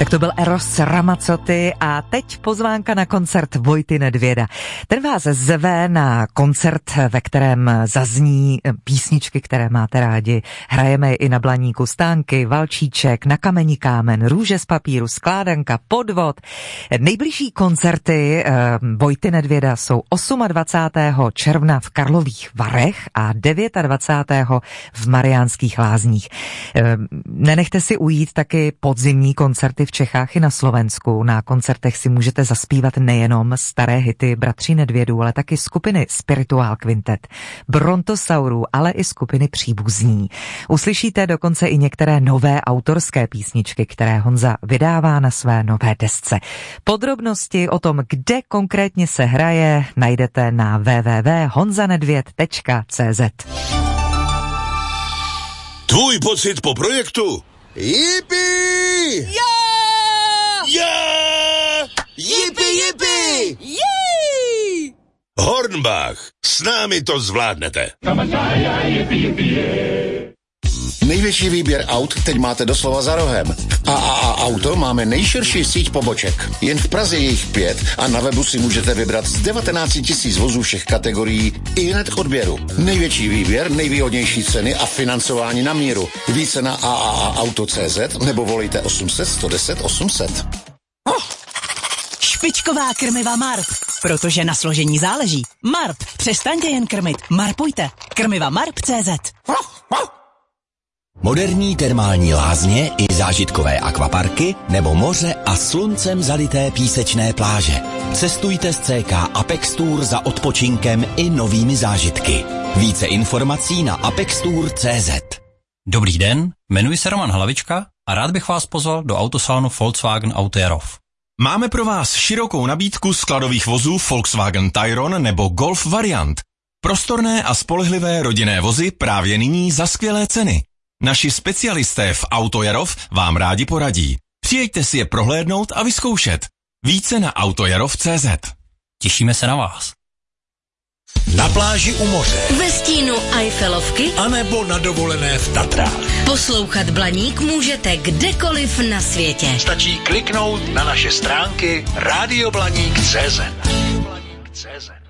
Tak to byl Eros Ramazzotti a teď pozvánka na koncert Vojty Nedvěda. Ten vás zve na koncert, ve kterém zazní písničky, které máte rádi. Hrajeme i na Blaníku Stánky, Valčíček, Na kameni kámen, Růže z papíru, Skládanka, Podvod. Nejbližší koncerty Vojty Nedvěda jsou 28. června v Karlových Varech a 29. v Mariánských Lázních. Nenechte si ujít taky podzimní koncerty v Čechách i na Slovensku. Na koncertech si můžete zaspívat nejenom staré hity bratří Nedvědů, ale taky skupiny Spiritual Quintet, Brontosaurů, ale i skupiny Příbuzní. Uslyšíte dokonce i některé nové autorské písničky, které Honza vydává na své nové desce. Podrobnosti o tom, kde konkrétně se hraje, najdete na www.honzanedvěd.cz. Tvůj pocit po projektu? Yippie! Yeah! Yippie! Yay! Hornbach, s námi to zvládnete. Největší výběr aut teď máte doslova za rohem. A Auto máme nejširší síť poboček. Jen v Praze je jich 5 a na webu si můžete vybrat z 19 000 vozů všech kategorií i hned k odběru. Největší výběr, nejvýhodnější ceny a financování na míru. Více na AAAauto.cz nebo volejte 800 110 800. Špičková krmiva Marp, protože na složení záleží. Marp, přestaňte jen krmit, marpujte. Krmiva Marp.cz. Moderní termální lázně i zážitkové akvaparky nebo moře a sluncem zalité písečné pláže. Cestujte s CK Apex Tour za odpočinkem i novými zážitky. Více informací na apextour.cz. Dobrý den, jmenuji se Roman Hlavička a rád bych vás pozval do autosalonu Volkswagen Auto Jarov. Máme pro vás širokou nabídku skladových vozů Volkswagen Tayron nebo Golf variant. Prostorné a spolehlivé rodinné vozy právě nyní za skvělé ceny. Naši specialisté v Auto Jarov vám rádi poradí. Přijeďte si je prohlédnout a vyzkoušet. Více na autojarov.cz. Těšíme se na vás. Na pláži u moře. Ve stínu Eiffelovky A nebo na dovolené v Tatrách. Poslouchat Blaník můžete kdekoliv na světě. Stačí kliknout na naše stránky radioblaník.cz.